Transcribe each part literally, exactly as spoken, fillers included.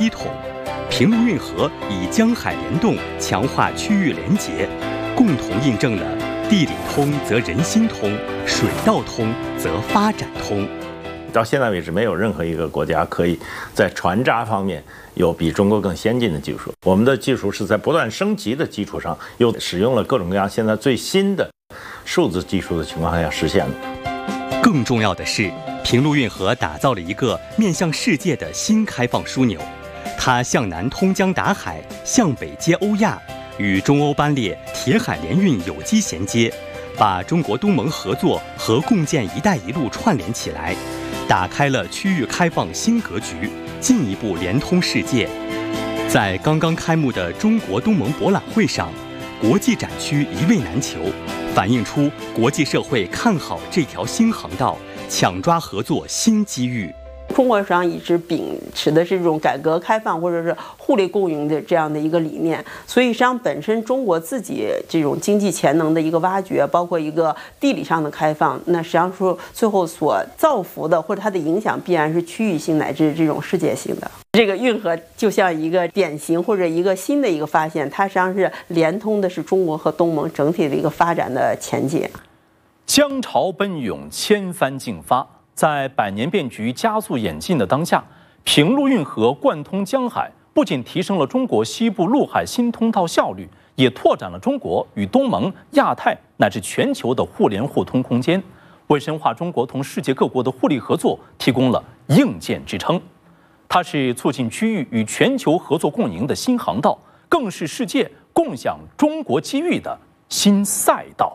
统。平陆运河以江海联动，强化区域连结，共同印证了地理通则人心通，水道通则发展通。 到现在为止，没有任何一个国家可以在船闸方面有比中国更先进的技术。我们的技术是在不断升级的基础上，又使用了各种各样现在最新的数字技术的情况下实现的。 更重要的是，平陆运河打造了一个面向世界的新开放枢纽。它向南通江达海，向北接欧亚，与中欧班列铁海联运有机衔接，把中国东盟合作和共建“一带一路”串联起来，打开了区域开放新格局，进一步连通世界。在刚刚开幕的中国东盟博览会上，国际展区一位难求，反映出国际社会看好这条新航道，抢抓合作新机遇。 中国实际上一直秉持的是这种改革开放或者是互利共赢的这样的一个理念，所以实际上本身中国自己这种经济潜能的一个挖掘，包括一个地理上的开放，那实际上说最后所造福的或者它的影响必然是区域性乃至这种世界性的。这个运河就像一个典型或者一个新的一个发现，它实际上是连通的是中国和东盟整体的一个发展的前景。 江潮奔涌，千帆竞发。在百年变局加速演进的当下，平陆运河贯通江海，不仅提升了中国西部陆海新通道效率，也拓展了中国与东盟、亚太乃至全球的互联互通空间，为深化中国同世界各国的互利合作提供了硬件支撑。它是促进区域与全球合作共赢的新航道，更是世界共享中国机遇的新赛道。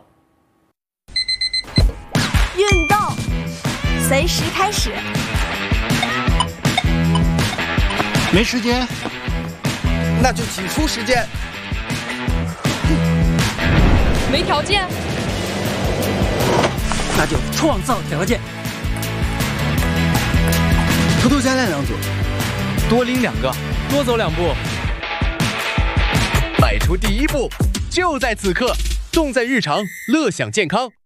运动随时开始。 没时间， 那就挤出时间。 没条件， 那就创造条件。 偷偷加练两组， 多拎两个， 多走两步。 迈出第一步，就在此刻，重在日常，乐享健康。